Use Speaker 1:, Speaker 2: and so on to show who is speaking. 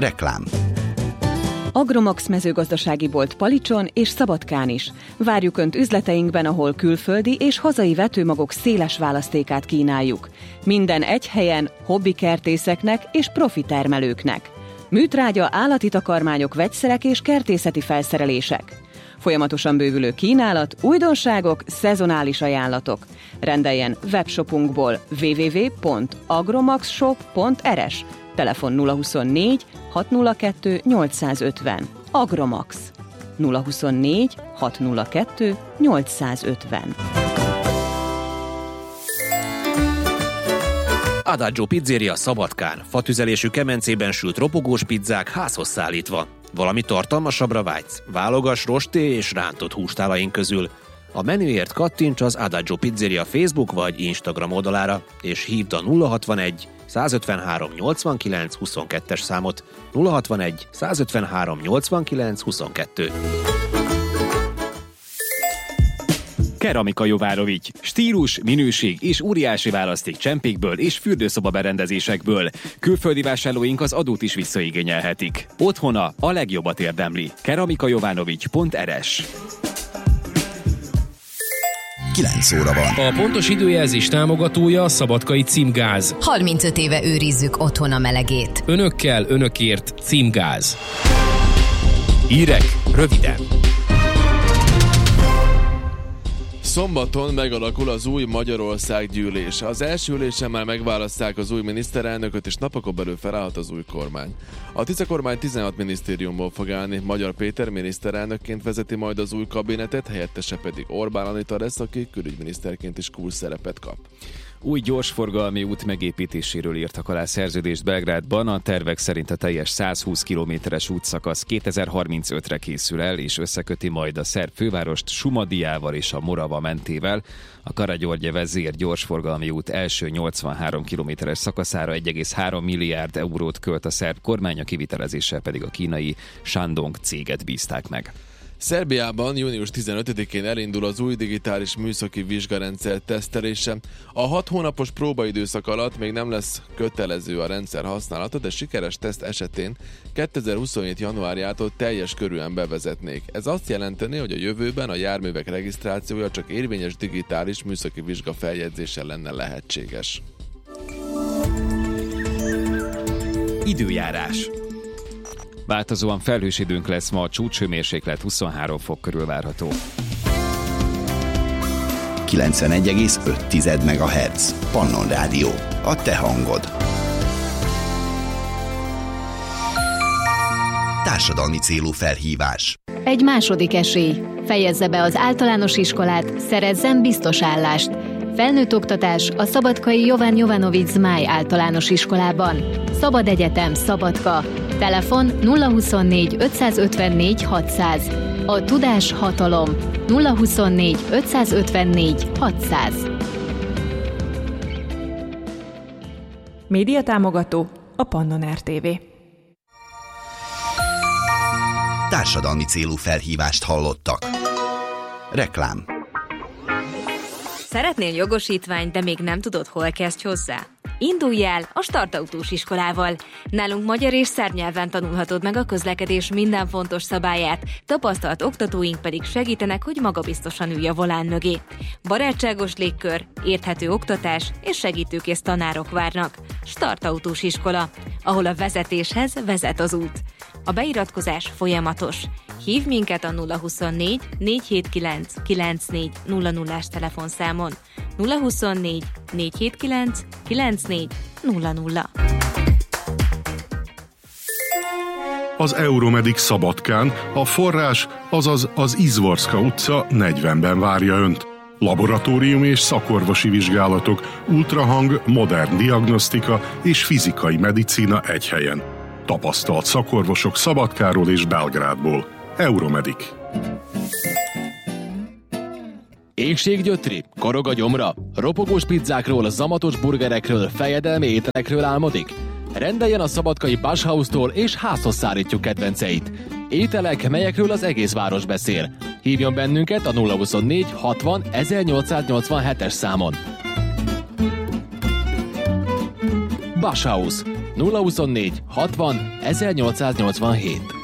Speaker 1: Reklám.
Speaker 2: Agromax mezőgazdasági bolt Palicson és Szabadkán is. Várjuk Önt üzleteinkben, ahol külföldi és hazai vetőmagok széles választékát kínáljuk. Minden egy helyen, hobbikertészeknek és profi termelőknek. Műtrágya, állati takarmányok, vegyszerek és kertészeti felszerelések. Folyamatosan bővülő kínálat, újdonságok, szezonális ajánlatok. Rendeljen webshopunkból www.agromaxshop.rs. Telefon 024 602 850. Agromax 024 602 850.
Speaker 3: Adagio Pizzeria Szabadkán. Fatüzelésű kemencében sült ropogós pizzák házhoz szállítva. Valami tartalmasabbra vágysz? Válogass rosté és rántott hústálaink közül. A menüért kattints az Adagio Pizzeria Facebook vagy Instagram oldalára, és hívd a 061 153 89 22-es számot. 061 153 89 22.
Speaker 4: Keramika Jovárovics. Stílus, minőség és óriási választék csempékből és fürdőszoba berendezésekből. Külföldi vásárlóink az adót is visszaigényelhetik. Otthona a legjobbat érdemli. keramikajovanovics.rs.
Speaker 1: 9 óra van.
Speaker 5: A pontos időjelzés támogatója a Szabadkai Címgáz.
Speaker 6: 35 éve őrizzük otthon a melegét.
Speaker 5: Önökkel, önökért Címgáz. Hírek röviden.
Speaker 7: Szombaton megalakul az új Magyarország gyűlés. Az első ülésen már megválaszták az új miniszterelnököt, és napokon belül felállhat az új kormány. A Tisza kormány 16 minisztériumból fog állni. Magyar Péter miniszterelnökként vezeti majd az új kabinetet, helyettese pedig Orbán Anita lesz, aki külügyminiszterként is kulcsszerepet kap.
Speaker 4: Új gyorsforgalmi út megépítéséről írtak alá szerződést Belgrádban. A tervek szerint a teljes 120 kilométeres útszakasz 2035-re készül el, és összeköti majd a szerb fővárost Šumadijával és a Morava mentével. A Karađorđe vezér gyorsforgalmi út első 83 kilométeres szakaszára 1,3 milliárd eurót költ a szerb kormány, a kivitelezéssel pedig a kínai Shandong céget bízták meg.
Speaker 7: Szerbiában június 15-én elindul az új digitális műszaki vizsgarendszer tesztelése. A 6 hónapos próbaidőszak alatt még nem lesz kötelező a rendszer használata, de sikeres teszt esetén 2027. januárjától teljes körűen bevezetnék. Ez azt jelenteni, hogy a jövőben a járművek regisztrációja csak érvényes digitális műszaki vizsga feljegyzéssel lenne lehetséges.
Speaker 4: Időjárás. Változóan felhős időnk lesz ma, a csúcshőmérséklet 23 fok körül várható.
Speaker 1: 91,5 MHz. Pannon Rádió. A te hangod. Társadalmi célú felhívás.
Speaker 8: Egy második esély. Fejezze be az általános iskolát, szerezzen biztos állást. Felnőtt oktatás a Szabadkai Jovan Jovanovics Zmáj általános iskolában. Szabad Egyetem Szabadka. Telefon 024 554 600. A tudás hatalom. 024 554 600.
Speaker 9: Média támogató a Pannon RTV.
Speaker 1: Társadalmi célú felhívást hallottak. Reklám.
Speaker 10: Szeretnél jogosítványt, de még nem tudod, hol kezdj hozzá? Indulj el a Startautós iskolával. Nálunk magyar és szerb nyelven tanulhatod meg a közlekedés minden fontos szabályát, tapasztalt oktatóink pedig segítenek, hogy magabiztosan ülj a volán mögé. Barátságos légkör, érthető oktatás és segítőkész tanárok várnak. Startautós iskola, ahol a vezetéshez vezet az út. A beiratkozás folyamatos. Hívd minket a 024 479 9400-as telefonszámon. 024 479 9400.
Speaker 11: Az Euromedic Szabadkán a forrás, azaz az Izvorska utca 40-ben várja Önt. Laboratórium és szakorvosi vizsgálatok, ultrahang, modern diagnosztika és fizikai medicína egy helyen. Tapasztalt szakorvosok Szabadkáról és Belgrádból. Euromedic.
Speaker 3: Éhséggyötri, korog a gyomra, ropogós pizzákról, zamatos burgerekről, fejedelmi ételekről álmodik? Rendeljen a szabadkai Bashhaus-tól és házhoz szállítjuk kedvenceit. Ételek, melyekről az egész város beszél. Hívjon bennünket a 024 60 1887-es számon. Bashhaus.
Speaker 7: 024 60 1887.